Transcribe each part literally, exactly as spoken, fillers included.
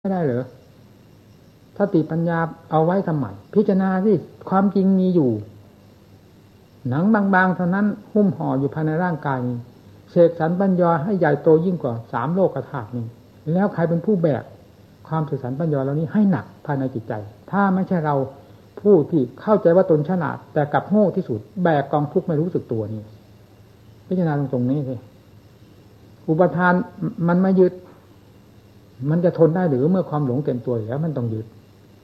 ไม่ได้เหรอสติปัญญาเอาไว้ทำไมพิจารณาที่ความจริงมีอยู่หนังบางๆเท่านั้นหุ้มห่ออยู่ภายในร่างกายนี้เสกสรรปัญญาให้ใหญ่โตยิ่งกว่าสามโลกธาตุนี้แล้วใครเป็นผู้แบกความเสกสรรปัญญาเหล่านี้ให้หนักภายในจิตใจถ้าไม่ใช่เราผู้ที่เข้าใจว่าตนฉลาดแต่กลับโง่ที่สุดแบกกองทุกข์ไม่รู้สึกตัวนี่พิจารณาตรงๆนี้สิอุปทานมันไม่ยึดมันจะทนได้หรือเมื่อความหลงเต็มตัวแล้วมันต้องยึด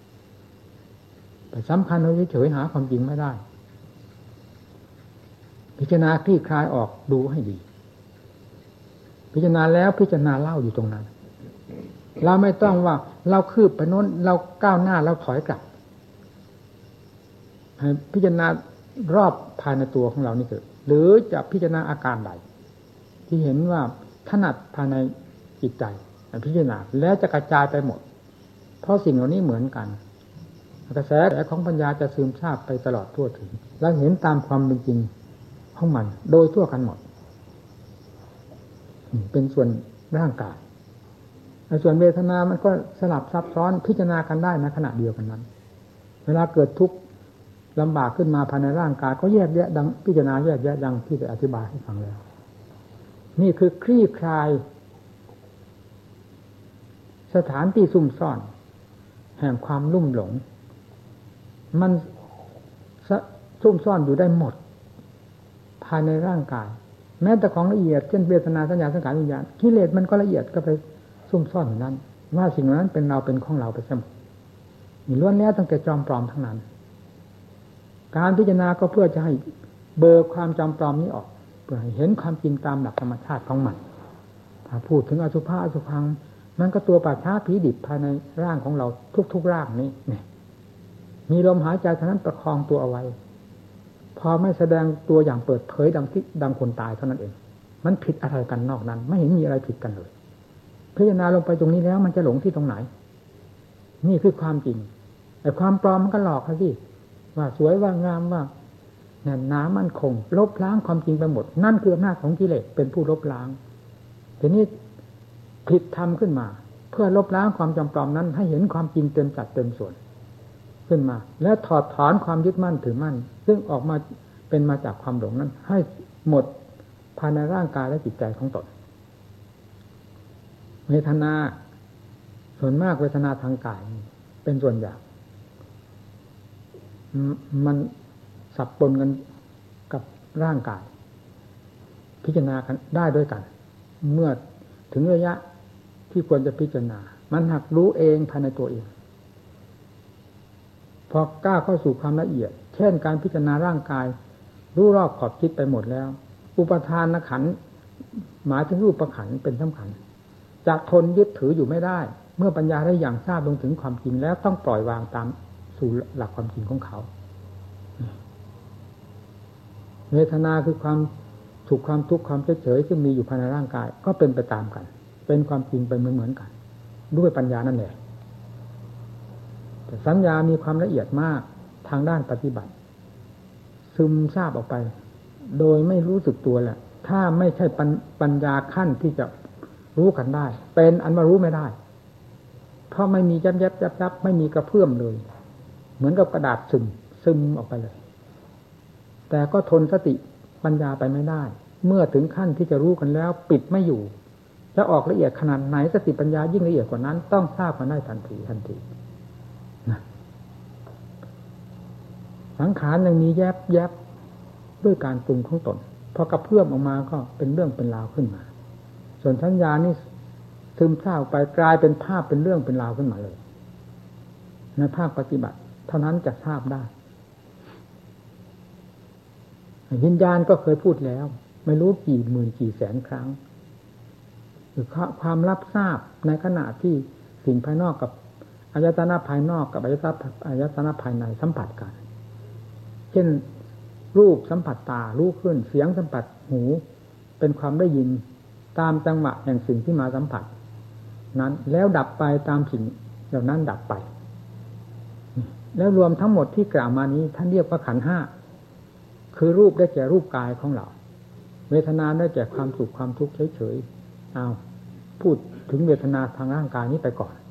แต่สำคัญเราเฉยๆหาความจริงไม่ได้พิจารณาคลี่คลายออกดูให้ดีพิจารณาแล้วพิจารณาเล่าอยู่ตรงนั้นเราไม่ต้องว่าเราคืบไปโน้นเราก้าวหน้าเราถอยกลับให้พิจารณารอบภายในตัวของเรานี่เกิดหรือจะพิจารณาอาการใดที่เห็นว่าถนัดภายในจิตใจพิจารณาแล้วจะกระจายไปหมดเพราะสิ่งเหล่านี้เหมือนกันกระแสของปัญญาจะซึมซาบไปตลอดทั่วถึงและเห็นตามความเป็นจริงของมันโดยทั่วกันหมดเป็นส่วนร่างกายส่วนเวทนามันก็สลับซับซ้อนพิจารณากันได้ในขณะเดียวกันนั้นเวลาเกิดทุกข์ลำบากขึ้นมาภายในร่างกายก็แยกแยะดังพิจารณาแยกแยะดังที่ได้อธิบายให้ฟังแล้วนี่คือคลี่คลายสถานที่ซุ่มซ่อนแห่งความลุ่มหลงมันซุ่มซ่อนอยู่ได้หมดภายในร่างกายแม้แต่ของละเอียดเช่นเวทนาสัญญาสังขารวิญญาณกิเลสมันก็ละเอียดก็ไปซุ่มซ่อนอยู่นั้นว่าสิ่งนั้นเป็นเราเป็นของเราไปเสมอมีล้วนแล้วตั้งแต่จอมปลอมทั้งนั้นการพิจารณาก็เพื่อจะให้เบิกความจอมปลอมนี้ออกเพื่อให้เห็นความจริงตามหลักธรรมชาติของมันถ้าพูดถึงอสุภะอสุภังมันก็ตัวป่าช้าผีดิบภายในร่างของเราทุกๆร่างนี้เนี่ยมีลมหายใจเท่านั้นประคองตัวเอาไว้พอไม่แสดงตัวอย่างเปิดเผยดังที่ดังคนตายเท่านั้นเองมันผิดอะไรกันนอกนั้นไม่เห็นมีอะไรผิดกันเลยพิจารณาลงไปตรงนี้แล้วมันจะหลงที่ตรงไหนนี่คือความจริงแต่ความปลอมมันก็หลอกเขาสิว่าสวยว่างามว่าแน่นหนามั่นคงลบล้างความจริงไปหมดนั่นคืออำนาจของกิเลสเป็นผู้ลบล้างทีนี้ผิดธรรมขึ้นมาเพื่อลบล้างความจำปลอมนั้นให้เห็นความจริงเต็มสัดเต็มส่วนขึ้นมาแล้วถอดถอนความยึดมั่นถือมั่นซึ่งออกมาเป็นมาจากความหลงนั้นให้หมดภายในร่างกายและจิตใจของตนเวทนาส่วนมากเวทนาทางกายเป็นส่วนใหญ่มันสับปนกันกับร่างกายพิจารณาได้ด้วยกันเมื่อถึงระยะที่ควรจะพิจารณามันหักรู้เองภายในตัวเองพอกล้าเข้าสู่ความละเอียดเช่นการพิจารณาร่างกายรู้รอบขอบคิดไปหมดแล้วอุปทานขันธ์หมายถึงรูปขันธ์เป็นสำคัญจะทนยึดถืออยู่ไม่ได้เมื่อปัญญาได้อย่างทราบลงถึงความจริงแล้วต้องปล่อยวางตามสู่หลักความจริงของเขาเวทนาคือความถูกความทุกข์ความเฉยๆซึ่งมีอยู่ภายในร่างกายก็เป็นไปตามกันเป็นความจริงไปเหมือนๆกันด้วยปัญญานั่นแหละแต่สัญญามีความละเอียดมากทางด้านปฏิบัติซึมซาบออกไปโดยไม่รู้สึกตัวแหละถ้าไม่ใช่ปัญญาขั้นที่จะรู้กันได้เป็นอันว่ารู้ไม่ได้เพราะไม่มียับยับยับยับไม่มีกระเพื่อมเลยเหมือนกับกระดาษซึมซึมออกไปเลยแต่ก็ทนสติปัญญาไปไม่ได้เมื่อถึงขั้นที่จะรู้กันแล้วปิดไม่อยู่จะออกละเอียดขนาดไหนสติปัญญายิ่งละเอียดกว่านั้นต้องทราบกันได้ทันทีทันทีนะสังขารยังมีแยบแยบด้วยการปรุงของตนพอกระเพื่อมออกมาก็เป็นเรื่องเป็นราวขึ้นมาส่วนสัญญานี่ซึมซาบไปกลายเป็นภาพเป็นเรื่องเป็นราวขึ้นมาเลยในภาคปฏิบัติเท่านั้นจะทราบได้วิญญาณก็เคยพูดแล้วไม่รู้กี่หมื่นกี่แสนครั้งคือความรับทราบในขณะที่สิ่งภายนอกกับอายตนะภายนอกกับอายตนะอายตนะภายในสัมผัสกันเช่นรูปสัมผัสตารู้ขึ้นเสียงสัมผัสหูเป็นความได้ยินตามจังหวะแห่งสิ่งที่มาสัมผัสนั้นแล้วดับไปตามสิ่งเหล่านั้นดับไปแล้วรวมทั้งหมดที่กล่าวมานี้ท่านเรียกว่าขันธ์ห้าคือรูปได้แก่รูปกายของเราเวทนาได้แก่ความสุขความทุกข์เฉยๆเอาพูดถึงเวทนาทางร่างกายนี้ไปก่อน